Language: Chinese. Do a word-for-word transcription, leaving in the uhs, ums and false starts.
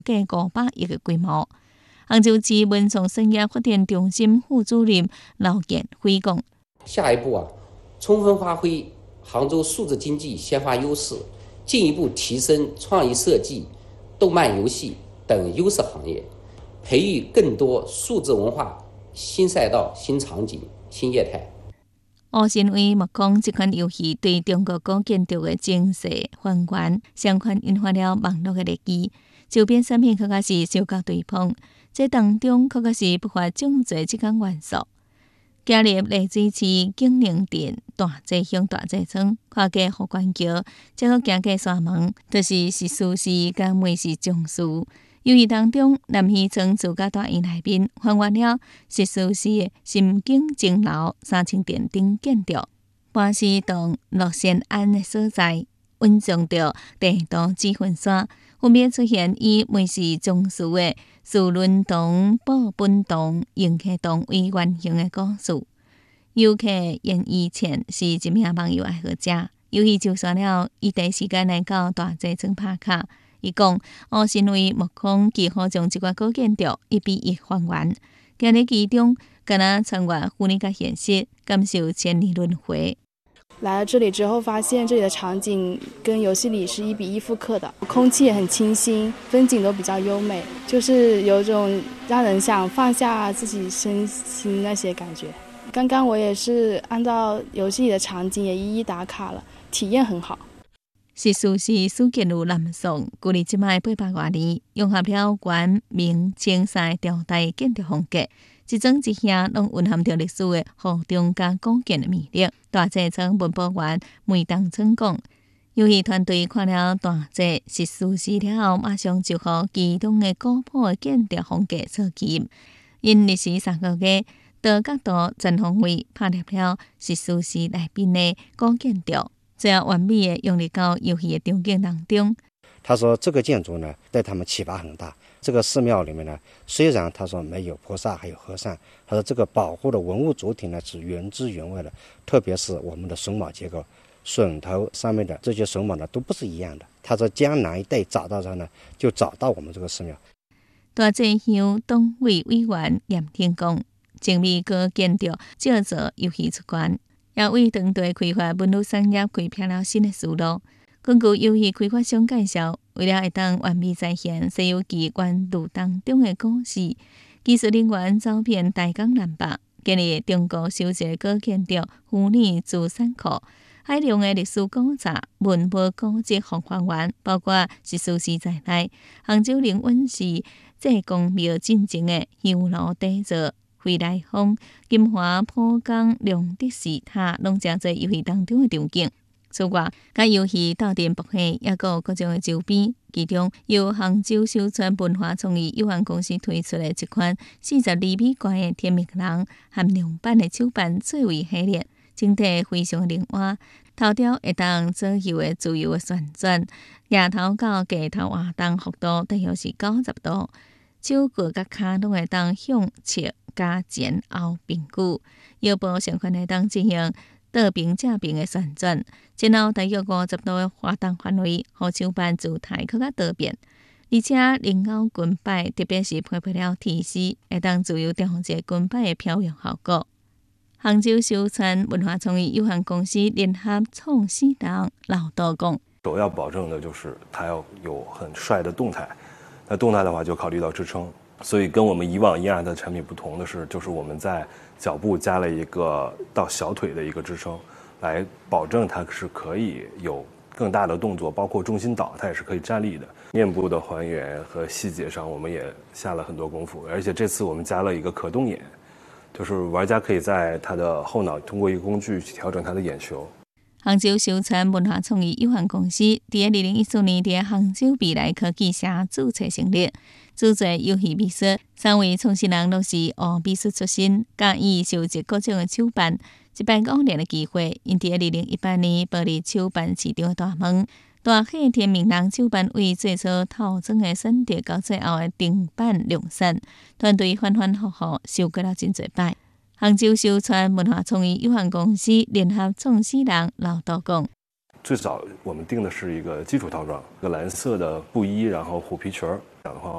计五百亿的规模。杭州市文创产业发展中心副主任刘建辉讲： 下一步啊，充分发挥杭州数字经济先发优势，进一步提升创意设计、动漫游戏等优势行业，培育更多数字文化新赛道、新场景、新业态。 吴新伟莫讲，这款游戏对中国古建筑的精细还原，相关引发了网络的热议。周边产品可较是小较对碰，这当中可较是不乏种侪这款元素。加入丽水市景宁镇大济乡大济村，跨过福官桥，再搁行过山门，就是石狮寺甲梅氏种树。游戏当中，南溪村自家大院内面还原了石狮寺的心境钟楼三层殿顶建筑，巴士洞乐仙庵的所在，运用着地图指分线，分别出现以梅氏种树的树轮洞、宝本洞、迎客洞为原型的故事。游客严以前是一名网友爱好者，游戏就算了，伊第一时间来到大济村拍卡。伊讲，吴新伟目光几乎将这款古建筑一比一还原，行在其中，敢若穿越虚拟甲现实，感受千年轮回。 来了这里之后，发现这里的场景跟游戏里是一比一复刻的，空气也很清新，风景都比较优美，就是有种让人想放下自己身心那些感觉。刚刚我也是按照游戏里的场景也一一打卡了，体验很好。 石狮寺始建于南宋，距离即卖八百多年，融合了元、明、清三朝代建筑风格，一整一项拢蕴含着历史的厚重加古建的魅力。大济村文保园梅东村讲，游戏团队看了大济石狮寺了后，马上就和其中的古朴的建筑风格所吸引，因历时三个月，多角度全方位拍摄了石狮寺内边的古建筑。这样完美的融入到游戏的场景当中。 他说这个建筑呢对他们启发很大。这个寺庙里面呢，虽然他说没有菩萨还有和尚，他说这个保护的文物主体呢是原汁原味的，特别是我们的榫卯结构，榫头上面的这些榫卯呢都不是一样的。他说江南一带找到之后呢，就找到我们这个寺庙。 大济乡党委委员严天讲，精美古建筑照做游戏出关。也为当地开发文旅产业开辟了新的思路。根据游戏开发商介绍，为了会当完美再现《西游记》原著当中的故事，技术人员走遍大江南北，建立中国首席古建筑虚拟资产库，海量的历史古刹、文物古迹复还原，包括石狮寺在内。杭州灵隐寺济公庙进前的香炉底座。惠来坊、金华浦江、龙德寺塔，拢正在游戏当中的场景。此外，甲游戏斗阵博戏，也有各种的周边。其中，由杭州首创文化创意有限公司推出的一款四十二米高的天明人含量版的手办作为系列，整体非常灵活。头条会当左右的自由的旋转，额头到颏头活动幅度大约是九十度，手骨甲骹拢会当向侧。加前后并举，腰部相款会当进行倒平正平的旋转，前后大约五十度的滑动范围，互手办姿态更加多变。而且灵凹裙摆，特别是配备了提示，会当自由调节裙摆的飘扬效果。杭州首创文化创意有限公司联合创始人老道讲， 首要保证的就是它要有很帅的动态，那动态的话就考虑到支撑。所以跟我们以往一样的产品不同的是，就是我们在脚部加了一个到小腿的一个支撑，来保证它是可以有更大的动作，包括重心倒，它也是可以站立的。面部的还原和细节上，我们也下了很多功夫，而且这次我们加了一个可动眼，就是玩家可以在他的后脑通过一个工具去调整他的眼球。 杭州首创文化创意有限公司在二零一四年在杭州未来科技社注册成立，主做游戏美术。三位创始人都是学美术出身，加以收集各种的手办。一摆偶然的机会，因在二零一八年步入手办市场的大门。大喜天明人手办为最初套装的选择到最后的定版量产，团队反反复复修改了真侪摆。杭州首创文化创意有限公司联合创始人老道讲， 最早我们定的是一个基础套装，一个蓝色的布衣，然后虎皮裙儿。这样的话，